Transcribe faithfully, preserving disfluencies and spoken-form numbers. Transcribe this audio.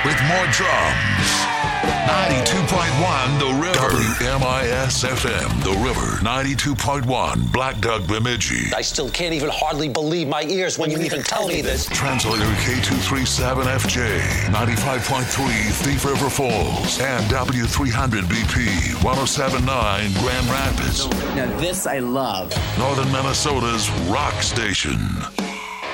with more drums. ninety-two point one The River. W M I S F M The River. ninety-two point one Black Duck Bemidji. I still can't even hardly believe my ears when you even tell me this. Translator K two thirty-seven F J. ninety-five point three Thief River Falls. And W three hundred B P. one oh seven point nine Grand Rapids. Now this I love. Northern Minnesota's rock station.